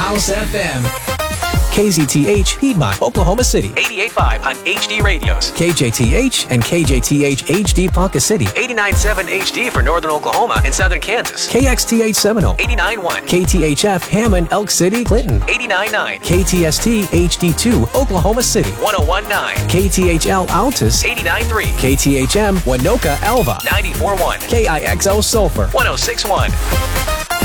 House FM. KZTH, Piedmont, Oklahoma City. 88.5 on HD radios. KJTH and KJTH HD Ponca City. 89.7 HD for Northern Oklahoma and Southern Kansas. KXTH Seminole. 89.1. KTHF Hammond, Elk City, Clinton. 89.9. KTST HD2, Oklahoma City. 101.9. KTHL Altus. 89.3. KTHM Winoka, Alva. 94.1. KIXO Sulphur. 106.1.